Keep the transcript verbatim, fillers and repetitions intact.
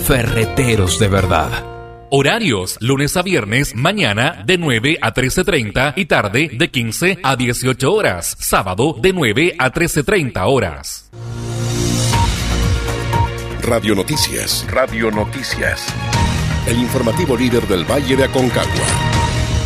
ferreteros de verdad. Horarios, lunes a viernes, mañana de nueve a trece treinta y tarde de quince a dieciocho horas. Sábado de nueve a trece treinta horas. Radio Noticias. Radio Noticias. El informativo líder del Valle de Aconcagua.